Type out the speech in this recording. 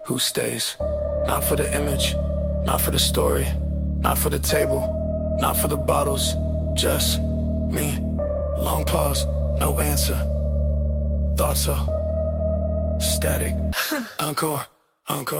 who stays? Not for the image, not for the story, not for the table, not for the bottles, just me. Long pause, no answer. Thoughts are static. Encore, encore.